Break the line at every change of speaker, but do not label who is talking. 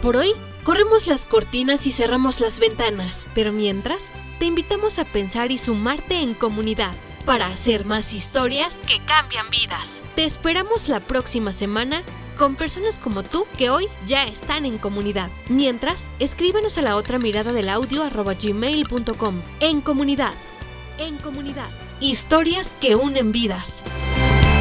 Por hoy, corremos las cortinas y cerramos las ventanas, pero mientras, te invitamos a pensar y sumarte en comunidad para hacer más historias que cambian vidas. Te esperamos la próxima semana con personas como tú que hoy ya están en comunidad. Mientras, escríbenos a la otra mirada del audio @gmail.com. En comunidad. Historias que unen vidas.